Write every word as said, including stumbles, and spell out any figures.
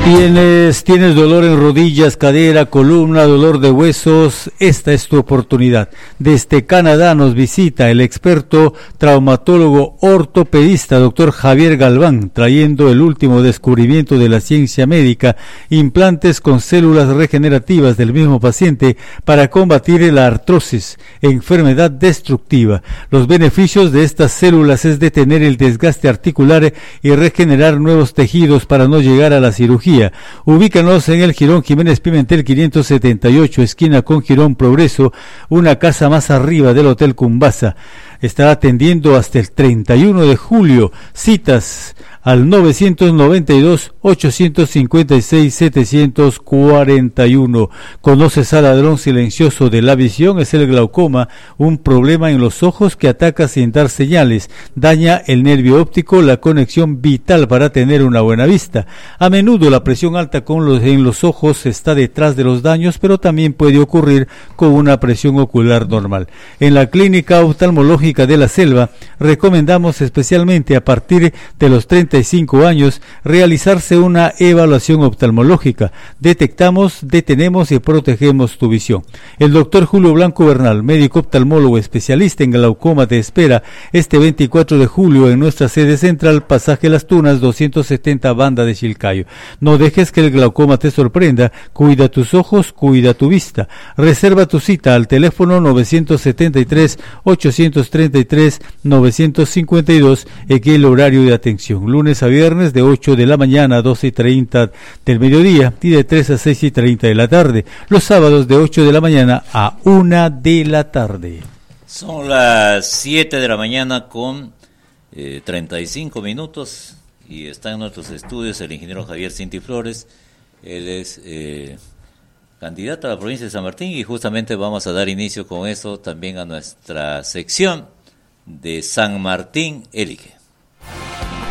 Tienes, tienes dolor en rodillas, cadera, columna, dolor de huesos, esta es tu oportunidad. Desde Canadá nos visita el experto traumatólogo ortopedista doctor Javier Galván, trayendo el último descubrimiento de la ciencia médica, implantes con células regenerativas del mismo paciente para combatir la artrosis, enfermedad destructiva. Los beneficios de estas células es detener el desgaste articular y regenerar nuevos tejidos para no llegar a la cirugía. Ubícanos en el Jirón Jiménez Pimentel quinientos setenta y ocho, esquina con Jirón Progreso, una casa más arriba del Hotel Cumbasa. Estará atendiendo hasta el treinta y uno de julio. Citas al novecientos noventa y dos, ochocientos cincuenta y seis, setecientos cuarenta y uno. ¿Conoces al ladrón silencioso de la visión? Es el glaucoma, un problema en los ojos que ataca sin dar señales, daña el nervio óptico, la conexión vital para tener una buena vista. A menudo la presión alta con los, en los ojos está detrás de los daños, pero también puede ocurrir con una presión ocular normal. En la Clínica Oftalmológica de la Selva recomendamos especialmente a partir de los treinta y cinco años realizarse una evaluación oftalmológica. Detectamos, detenemos y protegemos tu visión. El doctor Julio Blanco Bernal, médico oftalmólogo especialista en glaucoma, te espera este veinticuatro de julio en nuestra sede central, Pasaje Las Tunas doscientos setenta, Banda de Chilcayo. No dejes que el glaucoma te sorprenda. Cuida tus ojos, cuida tu vista. Reserva tu cita al teléfono novecientos setenta y tres, ochocientos treinta y tres, novecientos cincuenta y dos en el horario de atención. Lunes a viernes de ocho de la mañana a doce y treinta del mediodía y de tres a seis y treinta de la tarde. Los sábados de ocho de la mañana a una de la tarde. Son las siete de la mañana con eh, treinta y cinco minutos y está en nuestros estudios el ingeniero Javier Cinti Flores. Él es eh, candidato a la provincia de San Martín y justamente vamos a dar inicio con eso también a nuestra sección de San Martín Elige.